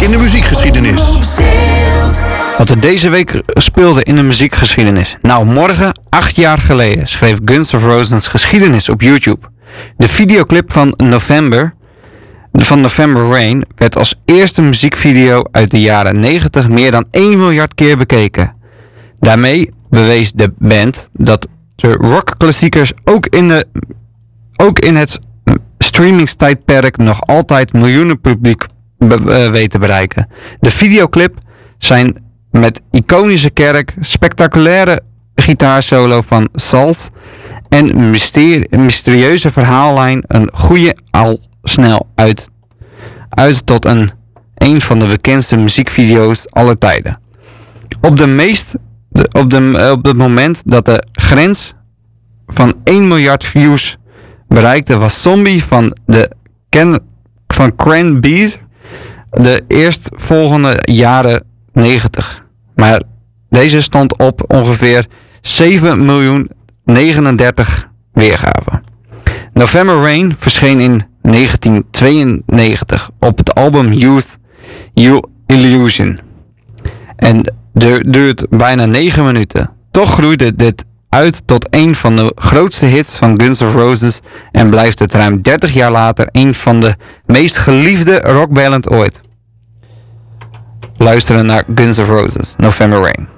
in de muziekgeschiedenis. Wat er deze week speelde in de muziekgeschiedenis. Nou, morgen, 8 jaar geleden, schreef Guns N' Roses geschiedenis op YouTube. De videoclip van November Rain werd als eerste muziekvideo uit de jaren 90 meer dan 1 miljard keer bekeken. Daarmee bewees de band dat de rockklassiekers ook in het streamingstijdperk nog altijd miljoenen publiek weet te bereiken. De videoclip zijn met iconische kerk, spectaculaire gitaarsolo van Salt en een mysterieuze verhaallijn een goede al snel uit tot een van de bekendste muziekvideo's aller tijden. Op het moment dat de grens van 1 miljard views bereikte, was Zombie van Cranberries de eerstvolgende jaren 90. Maar deze stond op ongeveer 7.039.000 weergaven. November Rain verscheen in 1992 op het album Youth Illusion. En duurt bijna 9 minuten. Toch groeide dit uit tot een van de grootste hits van Guns N' Roses en blijft het ruim 30 jaar later een van de meest geliefde rockband ooit. Luisteren naar Guns N' Roses, November Rain.